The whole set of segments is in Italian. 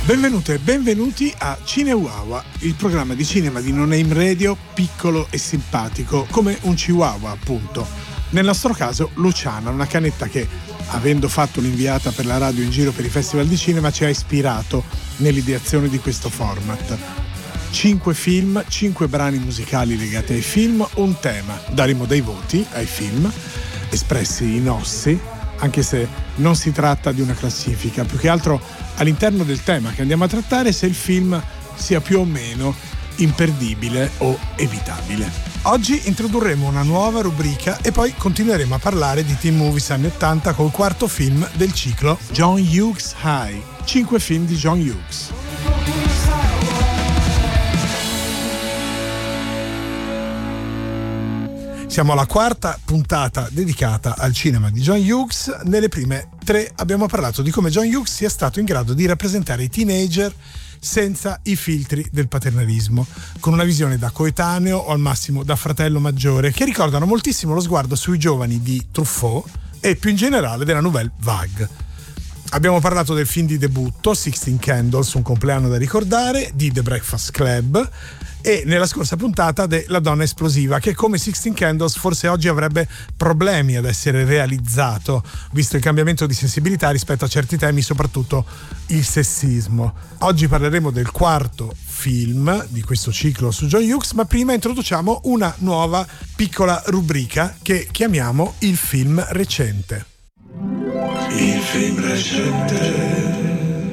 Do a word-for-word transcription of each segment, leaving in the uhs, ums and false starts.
Benvenute e benvenuti a Cineuawa, il programma di cinema di No Name Radio piccolo e simpatico, come un chihuahua appunto. Nel nostro caso Luciana, una canetta che, avendo fatto un'inviata per la radio in giro per i festival di cinema, ci ha ispirato nell'ideazione di questo format. Cinque film, cinque brani musicali legati ai film, un tema. Daremo dei voti ai film, espressi in ossi, anche se non si tratta di una classifica, più che altro all'interno del tema che andiamo a trattare, se il film sia più o meno imperdibile o evitabile. Oggi introdurremo una nuova rubrica e poi continueremo a parlare di teen movies anni ottanta col quarto film del ciclo John Hughes High. Cinque film di John Hughes. Siamo alla quarta puntata dedicata al cinema di John Hughes. Nelle prime tre abbiamo parlato di come John Hughes sia stato in grado di rappresentare i teenager senza i filtri del paternalismo, con una visione da coetaneo o al massimo da fratello maggiore, che ricordano moltissimo lo sguardo sui giovani di Truffaut e più in generale della nouvelle vague. Abbiamo parlato del film di debutto sixteen Candles, un compleanno da ricordare, di The Breakfast Club, e nella scorsa puntata della Donna Esplosiva, che come sixteen Candles forse oggi avrebbe problemi ad essere realizzato, visto il cambiamento di sensibilità rispetto a certi temi, soprattutto il sessismo. Oggi parleremo del quarto film di questo ciclo su John Hughes, ma prima introduciamo una nuova piccola rubrica che chiamiamo Il film recente. Il film recente.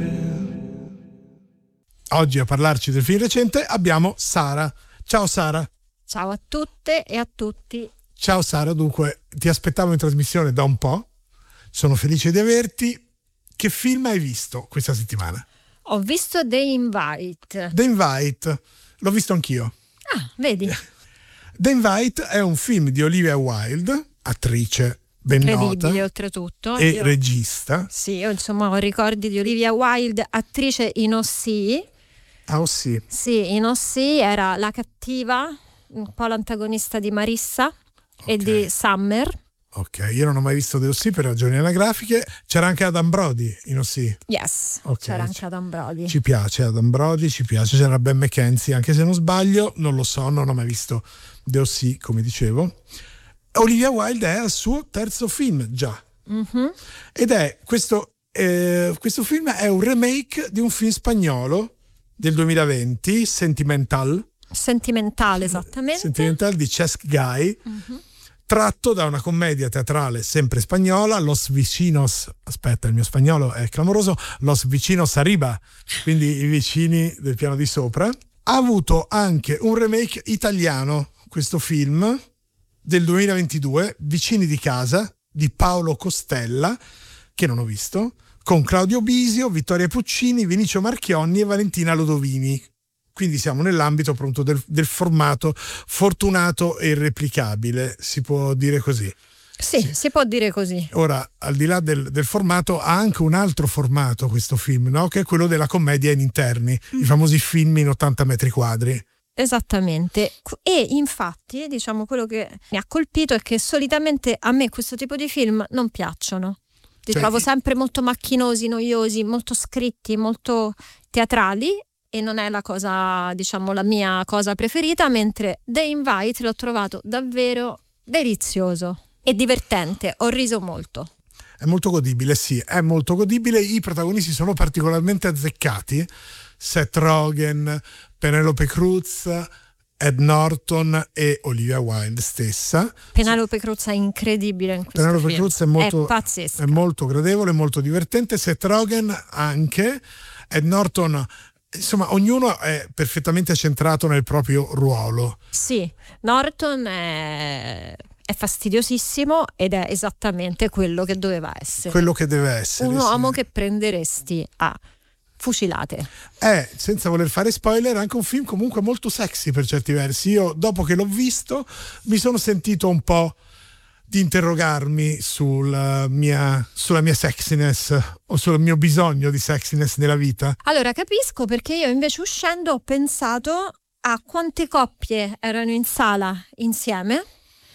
Oggi a parlarci del film recente abbiamo Sara. Ciao Sara. Ciao a tutte e a tutti. Ciao Sara, dunque ti aspettavo in trasmissione da un po', sono felice di averti. Che film hai visto questa settimana? Ho visto The Invite. The Invite, l'ho visto anch'io. Ah, vedi. The Invite è un film di Olivia Wilde, attrice ben incredibile nota oltretutto e io, regista. Sì, io insomma ho ricordi di Olivia Wilde, attrice in O C. Ah, oh sì. Sì, in O C era la cattiva, un po' l'antagonista di Marissa, okay, e di Summer. Ok, io non ho mai visto The O C per ragioni anagrafiche. C'era anche Adam Brody in O C. Yes, okay, c'era anche Adam Brody. Ci piace Adam Brody, ci piace. C'era Ben McKenzie, anche se non sbaglio, non lo so, non ho mai visto The O C, come dicevo. Olivia Wilde è al suo terzo film già. Mm-hmm. Ed è questo, eh, questo film è un remake di un film spagnolo del duemilaventi, Sentimental. Sentimentale, esattamente. Sentimental di Cesc Gai, mm-hmm, tratto da una commedia teatrale sempre spagnola, Los Vecinos, aspetta, il mio spagnolo è clamoroso, Los Vecinos Arriba, quindi i vicini del piano di sopra. Ha avuto anche un remake italiano, questo film, del duemilaventidue, Vicini di casa, di Paolo Costella, che non ho visto, con Claudio Bisio, Vittoria Puccini, Vinicio Marchionni e Valentina Lodovini. Quindi siamo nell'ambito appunto del, del formato fortunato e irreplicabile, si può dire così. Sì, sì, si può dire così. Ora, al di là del, del formato, ha anche un altro formato questo film, no? Che è quello della commedia in interni, mm. i famosi film in ottanta metri quadri. Esattamente, e infatti diciamo quello che mi ha colpito è che solitamente a me questo tipo di film non piacciono, li cioè, trovo sempre molto macchinosi, noiosi, molto scritti, molto teatrali, e non è la cosa, diciamo, la mia cosa preferita, mentre The Invite l'ho trovato davvero delizioso e divertente, ho riso molto. È molto godibile, sì, è molto godibile, i protagonisti sono particolarmente azzeccati, Seth Rogen, Penelope Cruz, Ed Norton e Olivia Wilde stessa. Penelope Cruz è incredibile in questo Penelope film. Cruz è molto, è pazzesca, è molto gradevole, molto divertente. Seth Rogen anche, Ed Norton, insomma ognuno è perfettamente centrato nel proprio ruolo. Sì, Norton è... è fastidiosissimo ed è esattamente quello che doveva essere. Quello che deve essere. Un uomo sì. che prenderesti a fucilate. È, senza voler fare spoiler, anche un film comunque molto sexy per certi versi. Io, dopo che l'ho visto, mi sono sentito un po' di interrogarmi sulla mia, sulla mia sexiness o sul mio bisogno di sexiness nella vita. Allora, capisco, perché io invece uscendo ho pensato a quante coppie erano in sala insieme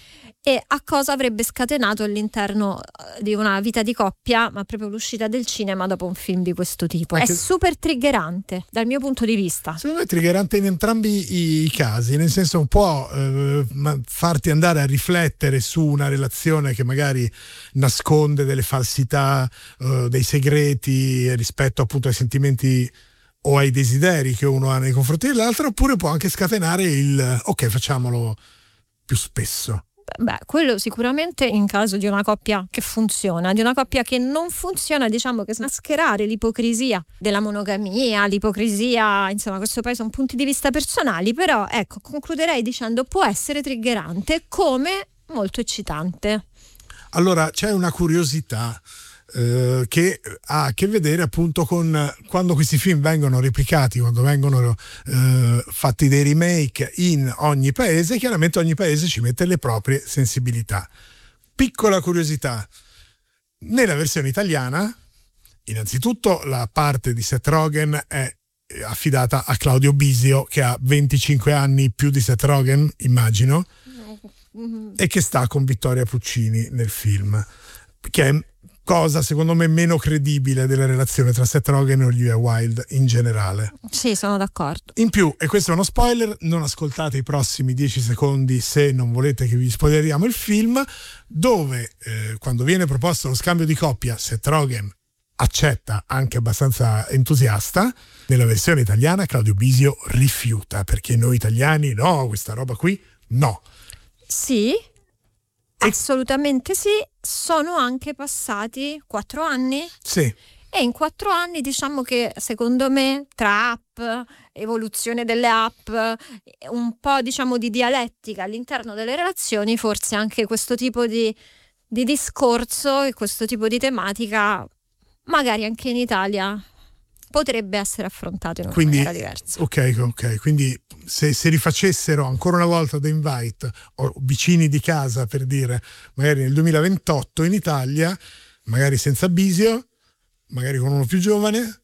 e a cosa avrebbe scatenato all'interno di una vita di coppia, ma proprio l'uscita del cinema dopo un film di questo tipo. Anche... è super triggerante dal mio punto di vista. Secondo me è triggerante in entrambi i, i casi, nel senso può eh, farti andare a riflettere su una relazione che magari nasconde delle falsità, eh, dei segreti rispetto appunto ai sentimenti o ai desideri che uno ha nei confronti dell'altro, oppure può anche scatenare il ok, facciamolo più spesso. Beh, quello sicuramente in caso di una coppia che funziona. Di una coppia che non funziona, diciamo che mascherare l'ipocrisia della monogamia, l'ipocrisia, insomma, questo poi sono punti di vista personali, però ecco, concluderei dicendo può essere triggerante come molto eccitante. Allora, c'è una curiosità eh, che ha a che vedere appunto con quando questi film vengono replicati, quando vengono eh, fatti dei remake in ogni paese. Chiaramente ogni paese ci mette le proprie sensibilità. Piccola curiosità, nella versione italiana innanzitutto la parte di Seth Rogen è affidata a Claudio Bisio, che ha venticinque anni più di Seth Rogen, immagino, e che sta con Vittoria Puccini nel film, che è cosa secondo me meno credibile della relazione tra Seth Rogen e Olivia Wilde in generale. Sì, sono d'accordo. In più, e questo è uno spoiler, non ascoltate i prossimi dieci secondi se non volete che vi spoileriamo il film, dove eh, quando viene proposto lo scambio di coppia Seth Rogen accetta, anche abbastanza entusiasta. Nella versione italiana Claudio Bisio rifiuta, perché noi italiani no, questa roba qui no. Sì, assolutamente sì. Sono anche passati quattro anni. Sì. E in quattro anni diciamo che secondo me tra app, evoluzione delle app, un po' diciamo di dialettica all'interno delle relazioni, forse anche questo tipo di, di discorso e questo tipo di tematica magari anche in Italia potrebbe essere affrontato in una quindi, maniera diversa. Ok, ok. Quindi se, se rifacessero ancora una volta The Invite o Vicini di casa, per dire, magari nel duemilaventotto in Italia, magari senza Bisio, magari con uno più giovane,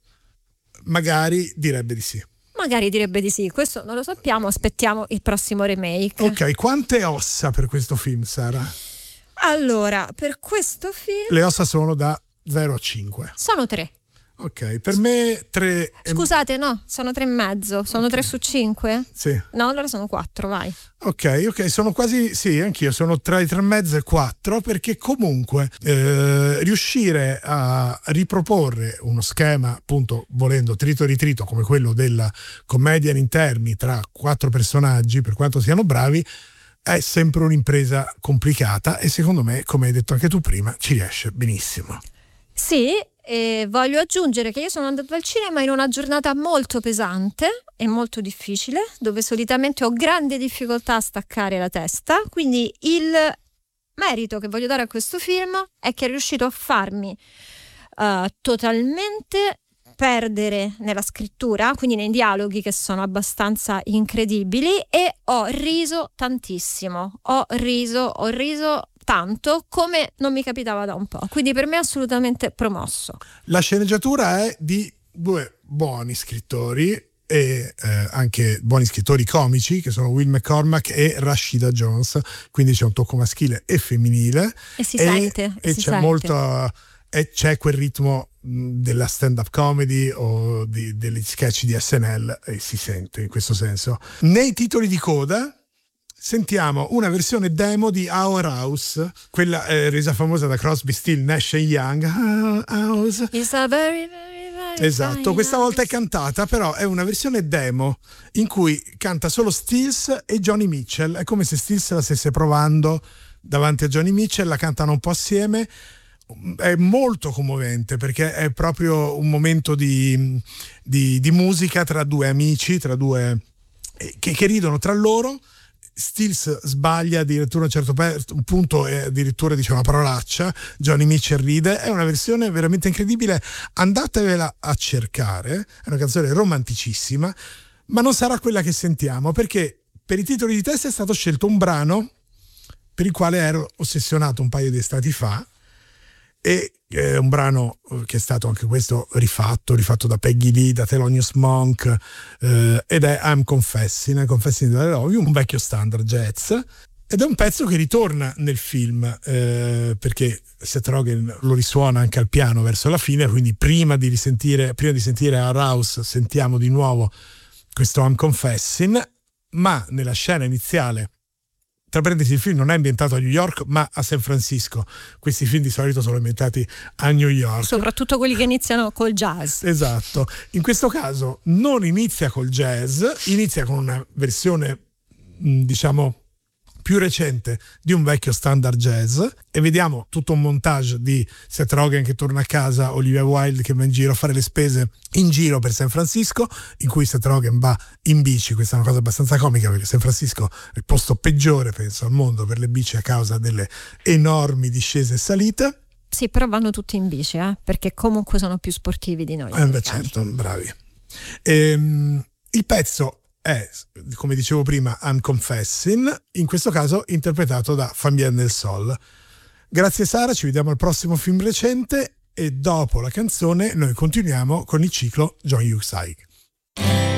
magari direbbe di sì. Magari direbbe di sì, questo non lo sappiamo, aspettiamo il prossimo remake. Ok, quante ossa per questo film, Sara? Allora, per questo film... Le ossa sono da zero a cinque. Sono tre. Ok, per me tre... Scusate, no, sono tre e mezzo, sono okay. tre su cinque? Sì. No, allora sono quattro, vai. Ok, ok, sono quasi, sì, anch'io sono tra i tre e mezzo e quattro, perché comunque eh, riuscire a riproporre uno schema, appunto, volendo trito e ritrito, come quello della commedia in interni tra quattro personaggi, per quanto siano bravi, è sempre un'impresa complicata e secondo me, come hai detto anche tu prima, ci riesce benissimo. Sì, e voglio aggiungere che io sono andata al cinema in una giornata molto pesante e molto difficile, dove solitamente ho grande difficoltà a staccare la testa, quindi il merito che voglio dare a questo film è che è riuscito a farmi uh, totalmente perdere nella scrittura, quindi nei dialoghi che sono abbastanza incredibili, e ho riso tantissimo, ho riso, ho riso tanto come non mi capitava da un po', quindi per me è assolutamente promosso. La sceneggiatura è di due buoni scrittori e eh, anche buoni scrittori comici, che sono Will McCormack e Rashida Jones, quindi c'è un tocco maschile e femminile e si e, sente e si c'è sente. molto e c'è quel ritmo della stand-up comedy o di, degli sketch di S N L, e si sente in questo senso. Nei titoli di coda sentiamo una versione demo di Our House, quella eh, resa famosa da Crosby, Still, Nash e Young. Our House. It's a very, very, very esatto, questa volta è cantata, però è una versione demo in cui canta solo Stills e Johnny Mitchell. È come se Stills la stesse provando davanti a Johnny Mitchell, la cantano un po' assieme. È molto commovente perché è proprio un momento di, di, di musica tra due amici, tra due che, che ridono tra loro. Stills sbaglia addirittura a un certo punto e addirittura dice una parolaccia, Johnny Mitchell ride. È una versione veramente incredibile, andatevela a cercare, è una canzone romanticissima, ma non sarà quella che sentiamo, perché per i titoli di testa è stato scelto un brano per il quale ero ossessionato un paio di estati fa, e è un brano che è stato anche questo rifatto, rifatto da Peggy Lee, da Thelonious Monk, eh, ed è I'm Confessing, I'm Confessing I Love You, un vecchio standard jazz. ed è un pezzo che ritorna nel film eh, perché Seth Rogen lo risuona anche al piano verso la fine, quindi prima di risentire prima di sentire Our House sentiamo di nuovo questo I'm Confessing, ma nella scena iniziale, tra parentesi, il film non è ambientato a New York ma a San Francisco. Questi film di solito sono ambientati a New York, soprattutto quelli che iniziano col jazz. Esatto, in questo caso non inizia col jazz, inizia con una versione diciamo più recente di un vecchio standard jazz, e vediamo tutto un montage di Seth Rogen che torna a casa, Olivia Wilde che va in giro a fare le spese in giro per San Francisco, in cui Seth Rogen va in bici. Questa è una cosa abbastanza comica perché San Francisco è il posto peggiore penso al mondo per le bici a causa delle enormi discese e salite. Sì, però vanno tutti in bici, eh? Perché comunque sono più sportivi di noi. Eh beh, certo, bravi. Ehm, il pezzo è, come dicevo prima, I'm Confessing, in questo caso interpretato da Fabien Del Sol. Grazie Sara, ci vediamo al prossimo film recente, e dopo la canzone noi continuiamo con il ciclo John Hughes High.